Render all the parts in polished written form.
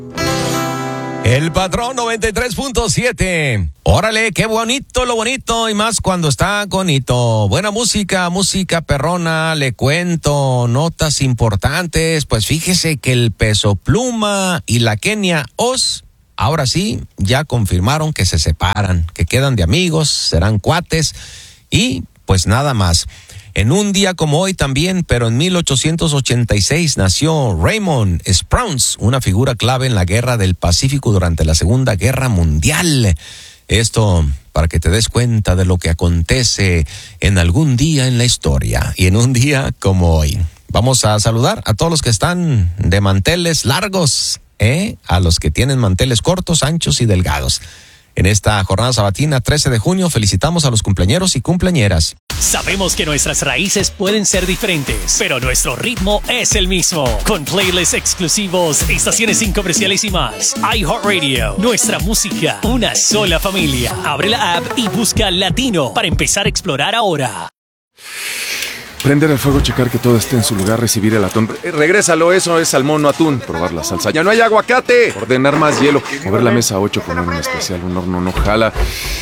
El Patrón 93.7. Órale, qué bonito, lo bonito, y más cuando está conito. Buena música, música perrona, le cuento, notas importantes. Pues fíjese que el Peso Pluma y la Kenia Oz, ahora sí, ya confirmaron que se separan, que quedan de amigos, serán cuates, y pues nada más. En un día como hoy también, pero en 1886, nació Raymond Sprouts, una figura clave en la Guerra del Pacífico durante la Segunda Guerra Mundial. Esto para que te des cuenta de lo que acontece en algún día en la historia y en un día como hoy. Vamos a saludar a todos los que están de manteles largos, a los que tienen manteles cortos, anchos y delgados. En esta jornada sabatina, 13 de junio, felicitamos a los cumpleañeros y cumpleañeras. Sabemos que nuestras raíces pueden ser diferentes, pero nuestro ritmo es el mismo. Con playlists exclusivos, estaciones sin comerciales y más. iHeartRadio, nuestra música, una sola familia. Abre la app y busca Latino para empezar a explorar ahora. Prender el fuego, checar que todo esté en su lugar, recibir el atún. Regrésalo, eso es salmón, no atún. Probar la salsa. ¡Ya no hay aguacate! Ordenar más hielo. Mover la mesa a 8 con un especial. Un horno no jala.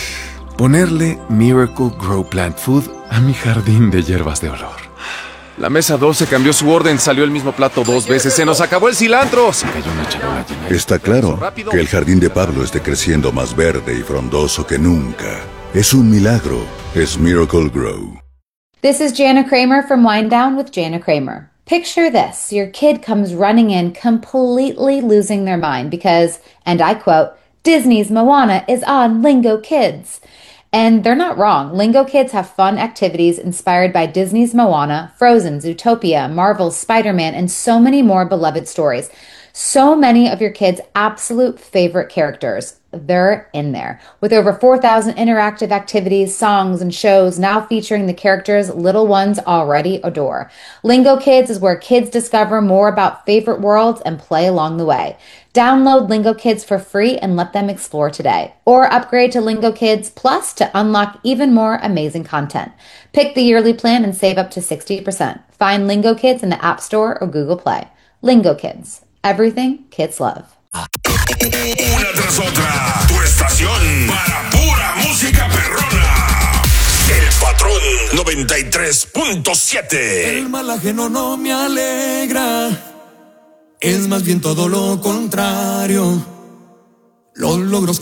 Ponerle Miracle Grow Plant Food a mi jardín de hierbas de olor. La mesa 12 cambió su orden. Salió el mismo plato 2 veces. ¡Se nos acabó el cilantro! Se cayó una charola llena. Está claro que el jardín de Pablo esté creciendo más verde y frondoso que nunca. Es un milagro. Es Miracle Grow. This is Jana Kramer from Wind Down with Jana Kramer. Picture this. Your kid comes running in completely losing their mind because, and I quote, Disney's Moana is on Lingo Kids. And they're not wrong. Lingo Kids have fun activities inspired by Disney's Moana, Frozen, Zootopia, Marvel's Spider-Man, and so many more beloved stories. So many of your kids' absolute favorite characters. They're in there. With over 4,000 interactive activities, songs, and shows now featuring the characters little ones already adore. Lingo Kids is where kids discover more about favorite worlds and play along the way. Download Lingo Kids for free and let them explore today. Or upgrade to Lingo Kids Plus to unlock even more amazing content. Pick the yearly plan and save up to 60%. Find Lingo Kids in the App Store or Google Play. Lingo Kids. Everything kids love. Una tras otra, tu estación para pura música perrona. El Patrón 93.7. El mal ajeno no me alegra, es más bien todo lo contrario. Los logros